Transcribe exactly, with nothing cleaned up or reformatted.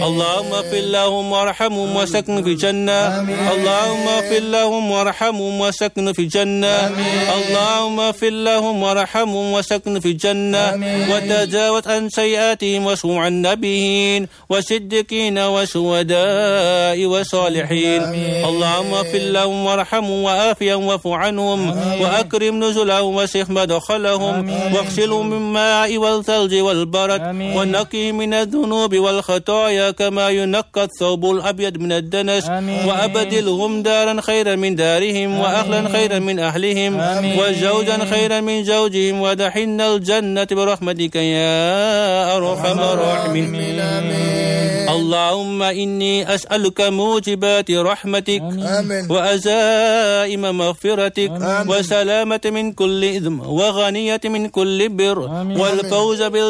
اللهم اغفر لهم وارحمهم وسكن في الجنة. اللهم اغفر لهم وارحمهم وسكن في الجنة. اللهم اغفر لهم وارحمهم وسكن في الجنة. وتجاوز عن سيئاتهم واشف عن النبيين والصديقين والشهداء والصالحين. اللهم اغفر لهم وارحمهم وعافهم واعف عنهم وأكرم نزلهم وسخ مدخلهم واغسلهم من الماء والثلج والبرد ونقهم من الذنوب والخطايا كما ينقى الثوب الأبيض من الدنس. وأبدلهم دارا خيرا من دارهم وأهلا خيرا من أهلهم وزوجا خيرا من زوجهم ودخلنا الجنة برحمتك يا أرحم الراحمين. اللهم إني أسألك موجبات رحمتك وأزائم مغفرتك وسلامة من كل إثم وغنية من كل بر والفوز بال